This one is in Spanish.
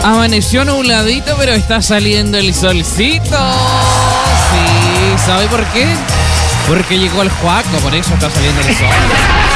Amaneció nubladito, pero está saliendo el solcito. Sí, ¿sabe por qué? Porque llegó el Juaco, por eso está saliendo el sol.